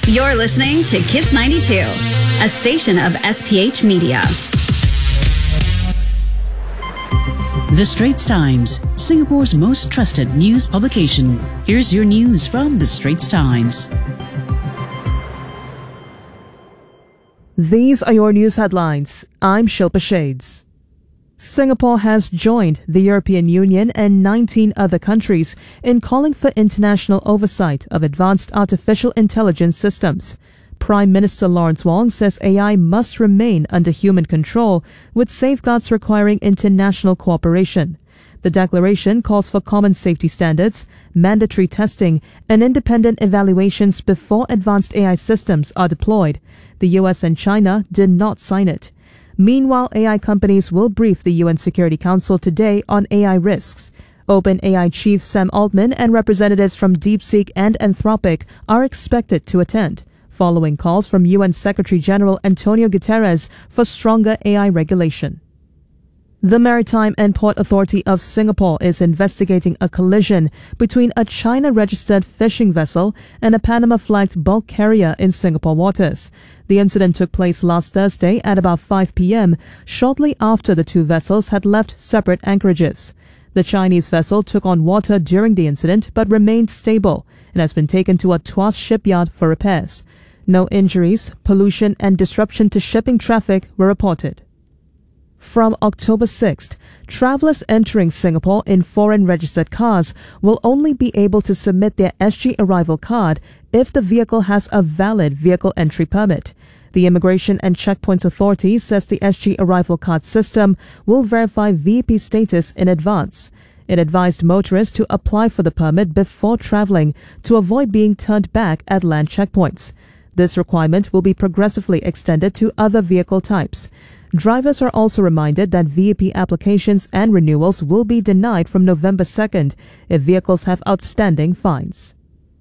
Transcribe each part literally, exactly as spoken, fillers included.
You're listening to Kiss ninety-two, a station of S P H Media. The Straits Times, Singapore's most trusted news publication. Here's your news from The Straits Times. These are your news headlines. I'm Shilpa Shades. Singapore has joined the European Union and nineteen other countries in calling for international oversight of advanced artificial intelligence systems. Prime Minister Lawrence Wong says A I must remain under human control, with safeguards requiring international cooperation. The declaration calls for common safety standards, mandatory testing, and independent evaluations before advanced A I systems are deployed. The U S and China did not sign it. Meanwhile, A I companies will brief the U N Security Council today on A I risks. OpenAI chief Sam Altman and representatives from DeepSeek and Anthropic are expected to attend, following calls from U N Secretary-General Antonio Guterres for stronger A I regulation. The Maritime and Port Authority of Singapore is investigating a collision between a China-registered fishing vessel and a Panama-flagged bulk carrier in Singapore waters. The incident took place last Thursday at about five p.m., shortly after the two vessels had left separate anchorages. The Chinese vessel took on water during the incident but remained stable and has been taken to a Tuas shipyard for repairs. No injuries, pollution and disruption to shipping traffic were reported. From October sixth, travelers entering Singapore in foreign-registered cars will only be able to submit their S G arrival card if the vehicle has a valid vehicle entry permit. The Immigration and Checkpoints Authority says the S G arrival card system will verify V I P status in advance. It advised motorists to apply for the permit before traveling to avoid being turned back at land checkpoints. This requirement will be progressively extended to other vehicle types. Drivers are also reminded that V I P applications and renewals will be denied from November second if vehicles have outstanding fines.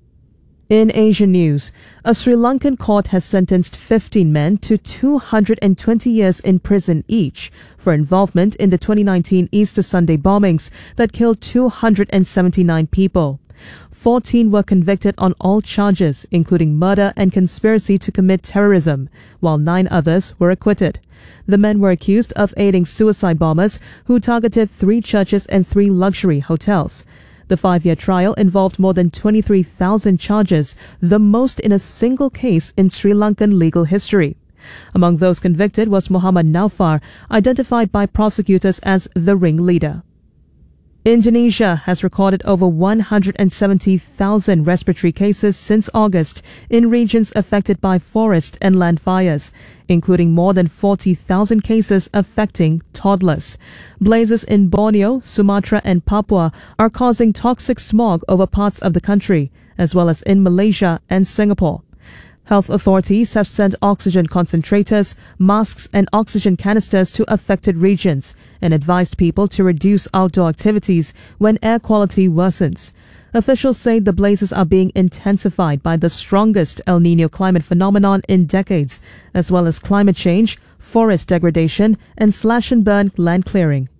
In Asian news, a Sri Lankan court has sentenced fifteen men to two hundred twenty years in prison each for involvement in the twenty nineteen Easter Sunday bombings that killed two hundred seventy-nine people. fourteen were convicted on all charges, including murder and conspiracy to commit terrorism, while nine others were acquitted. The men were accused of aiding suicide bombers who targeted three churches and three luxury hotels. The five-year trial involved more than twenty-three thousand charges, the most in a single case in Sri Lankan legal history. Among those convicted was Muhammad Naufar, identified by prosecutors as the ringleader. Indonesia has recorded over one hundred seventy thousand respiratory cases since August in regions affected by forest and land fires, including more than forty thousand cases affecting toddlers. Blazes in Borneo, Sumatra and Papua are causing toxic smog over parts of the country, as well as in Malaysia and Singapore. Health authorities have sent oxygen concentrators, masks and oxygen canisters to affected regions and advised people to reduce outdoor activities when air quality worsens. Officials say the blazes are being intensified by the strongest El Niño climate phenomenon in decades, as well as climate change, forest degradation and slash-and-burn land clearing.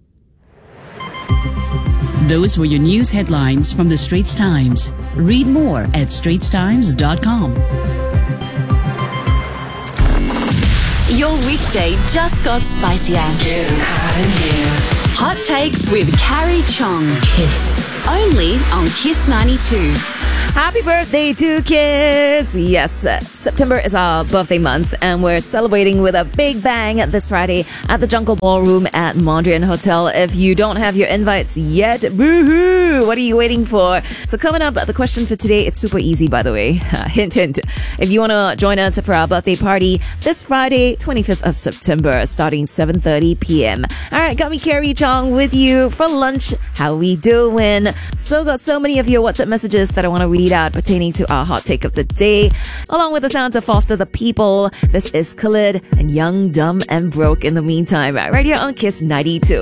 Those were your news headlines from The Straits Times. Read more at straits times dot com. Your weekday just got spicier. Hot Takes with Carrie Chong. Kiss. Only on Kiss ninety-two. Happy birthday to Kiss! Yes, uh, September is our birthday month and we're celebrating with a big bang this Friday at the Jungle Ballroom at Mondrian Hotel. If you don't have your invites yet, boo-hoo! What are you waiting for? So coming up, the question for today, it's super easy by the way. Uh, hint, hint. If you want to join us for our birthday party this Friday, twenty-fifth of September, starting seven thirty p.m. Alright, got me Carrie Chong with you for lunch. How we doing? So got so many of your WhatsApp messages that I want to read out pertaining to our hot take of the day, along with the sounds of Foster the People. This is Khalid and Young, Dumb and Broke in the meantime, right here on Kiss ninety-two.